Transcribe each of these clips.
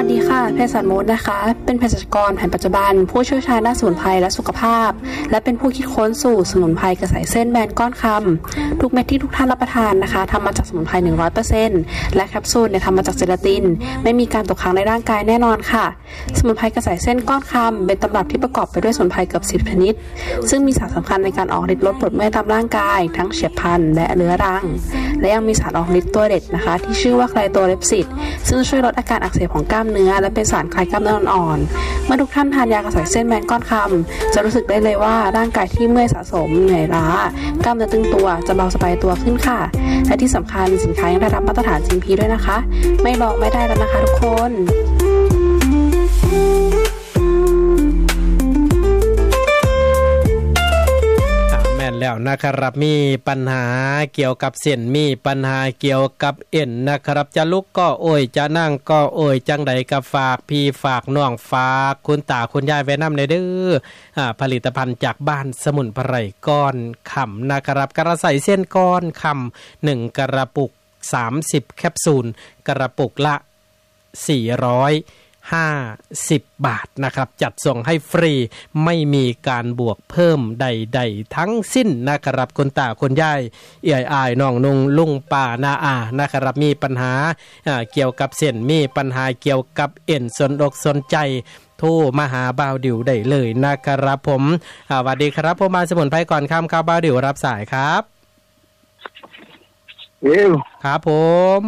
ดีค่ะเภสัชมดนะคะเป็นเภสัชกรแผนปัจจุบันผู้เชี่ยวชาญด้านสมุนไพรและสุขภาพและเป็นผู้คิดค้นสูตรสมุนไพรกระสายเส้นแบนก้อนคำทุกเม็ดที่ทุกท่านรับประทานนะคะทำมาจากสมุนไพร 100% และแคปซูลเนี่ยทำมาจากเจลาตินไม่มีการตกค้างในร่างกายแน่นอนค่ะสมุนไพรกระสายเส้นก้อนคำเป็นตำรับที่ประกอบไปด้วยสมุนไพรเกือบ10ชนิดซึ่งมีสารสำคัญในการออกฤทธิ์ลดปวดเมื่อยตามร่างกายทั้งเฉียบพลันและเรื้อรังและยังมีสารออกฤทธิ์ตัวเด็ดนะคะที่ชื่อว่าไคลโตเลปซิดซึ่งช่วยลดอาการอักเสบของกล้ามเนื้อและเป็นสารคลายกล้ามเนื้ออ่อนๆเมื่อทุกท่านทานยากระสายเส้นแบนก้อนคำจะรู้สึกได้เลยว่าร่างกายที่เมื่อยสะสมเหนื่อยล้ากล้ามเนื้อตึงตัวจะเบาสบายตัวขึ้นค่ะและที่สำคัญสินค้ายังได้รับมาตรฐาน GMP ด้วยนะคะไม่ลองไม่ได้แล้วนะคะทุกคนแล้วนะครับมีปัญหาเกี่ยวกับเส้นมีปัญหาเกี่ยวกับเอ็นนะครับจะลุกก็โอยจะนั่งก็โอยจังใดก็ฝากพี่ฝากน้องฝากคุณตาคุณยายไว้นำในเด้อผลิตภัณฑ์จากบ้านสมุนไพรก้อนคำนะครับกระใสเส้นก้อนคำ1กระปุก30แคปซูลกระปุกละ450 บาทนะครับจัดส่งให้ฟรีไม่มีการบวกเพิ่มใดๆทั้งสิ้นนะครับคุณตาคุณยายเอี่ยอ้ายน้องนุ่งลุงป้านาอานะครับมีปัญหาเกี่ยวกับเส้นมีปัญหาเกี่ยวกับเอ็นสนอกสนใจโทรมาหาบ่าวดิวได้เลยนะครับผมสวัสดีครับผมมาสมุนไพรก่อนค่ำครับบ่าวดิวรับสายครับครับผม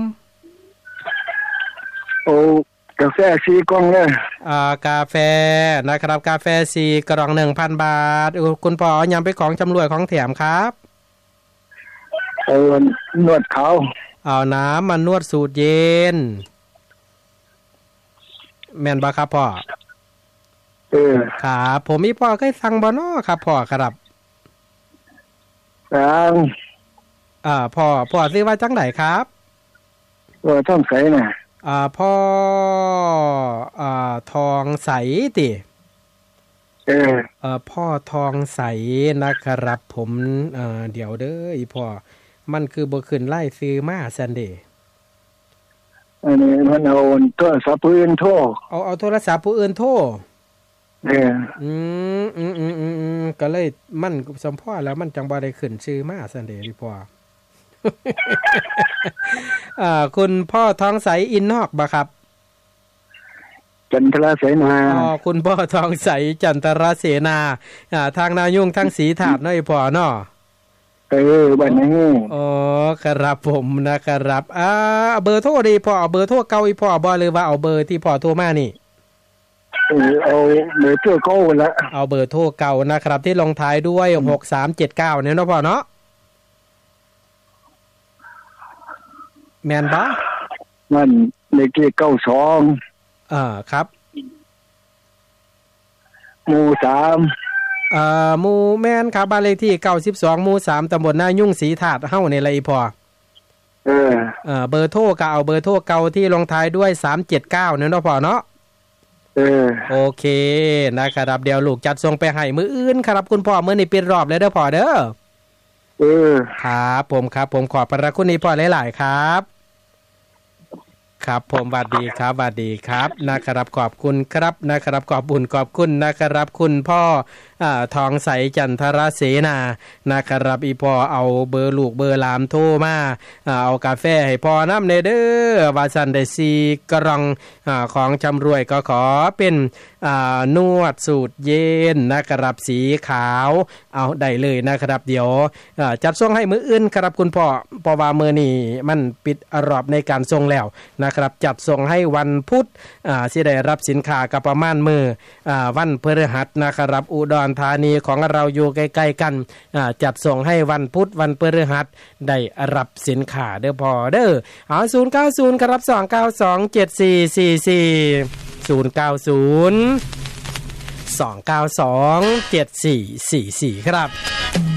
โอ้กาแฟ4กล่องเลยกาแฟนะครับกาแฟ4กล่อง 1,000 บาทคุณพ่อยำไปของจำรวยของแถมครับนวดเขาเอาน้ำมานวดสูตรเย็นแม่นบ่ครับพ่อครับผมมีพ่อเคยสั่งบ่น้อครับพ่อครับสั่งพ่อซื้อว่าจังได๋ครับต้องใส่น่ะพ่อทองใสติพ่อทองใสนะครับผมเดี๋ยวเด้ออีพ่อมันคือบ่ขึ้นไล่ซื้อมาซันเดอันนี้มันเอาโทรศัพท์ผู้อื่นโทรเอาโทรศัพท์ผู้อื่นโทรก็เลยมันสมพ่อแล้วมันจังบ่ได้ขึ้นชื่อมาซันเดอีพ่อคุณพ่อทองใสอินนอกบ่ครับจันทรเสนาคุณพ่อทองใสจันทรเสนาทางนายุ่งทั้งสีถาดน้อยพ่อเนาะบัดนี้ครับผมนะครับเบอร์โทรดีพ่อเอาเบอร์โทรเก่าอีพ่อบ่หรือว่าเอาเบอร์ที่พ่อโทรมานี่เอาเบอร์โทรเก่าละเอาเบอร์โทรเก่านะครับที่ลงท้ายด้วย6379เนี่ยเนาะพ่อเนาะแม่นบ่มันเลขที่92 ครับหมู่ 3หมู่แม่นครับบ้านเลขที่92หมู่3ตำบลนายุ่งศรีถาดเฮานี่แหละอีพ่อเบอร์โทรก็เอาเบอร์โทรเก่าที่ลงท้ายด้วย379เนาะพ่อเนาะโอเคนะครับเดี๋ยวลูกจัดส่งไปให้มื้ออื่นครับคุณพ่อมื้อนี้ปิดรอบแล้วเด้อพ่อเด้อครับผมขอบพระคุณนี่พ่อหลายๆครับครับผมสวัสดีครับนะครับขอบคุณครับนะครับขอบบุญขอบคุณนะครับคุณพ่อทองใสจันทรเสนานะครับอีพ่อเอาเบอร์ลูกเบอร์หลานโทรมาเอากาแฟให้พ่อนำเด้อว่าซั่นได้4กล่องของจำรวยก็ขอเป็นนวดสูตรเย็นนะครับสีขาวเอาได้เลยนะครับเดี๋ยวจัดส่งให้มื้ออื่นครับคุณพ่อเพราะว่ามื้อนี้มันปิดรอบในการส่งแล้วนะครับจัดส่งให้วันพุธสิได้รับสินค้าก็ประมาณมื้อวันพฤหัสนะครับอุดรธานีของเราอยู่ใกล้ๆกันจัดส่งให้วันพุธวันพฤหัสได้รับสินค้าเด้อพ่อเด้อ090ครับ2927444 090 2927444ครับ